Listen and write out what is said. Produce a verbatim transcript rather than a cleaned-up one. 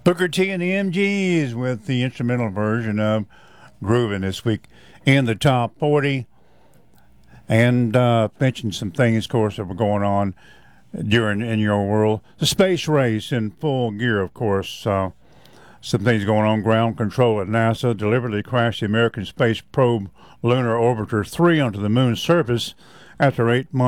Booker T and the M Gs with the instrumental version of Groovin' this week in the top forty. And uh, mention some things, of course, that were going on during in your world. The space race in full gear, of course. Uh, some things going on. Ground control at NASA deliberately crashed the American space probe Lunar Orbiter three onto the moon's surface after eight months.